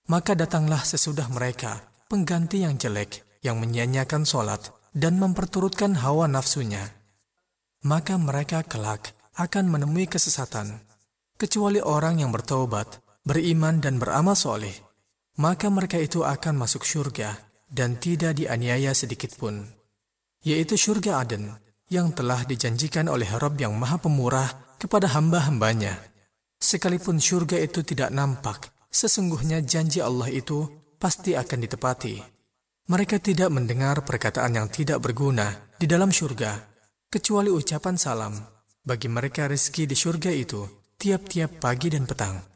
Maka datanglah sesudah mereka pengganti yang jelek, yang menyia-nyiakan sholat dan memperturutkan hawa nafsunya. Maka mereka kelak akan menemui kesesatan, kecuali orang yang bertaubat, beriman dan beramal soleh. Maka mereka itu akan masuk syurga dan tidak dianiaya sedikitpun, yaitu syurga Aden yang telah dijanjikan oleh Rabb yang Maha Pemurah kepada hamba-hambanya. Sekalipun syurga itu tidak nampak, sesungguhnya janji Allah itu pasti akan ditepati. Mereka tidak mendengar perkataan yang tidak berguna di dalam syurga, kecuali ucapan salam. Bagi mereka rezeki di syurga itu tiap-tiap pagi dan petang.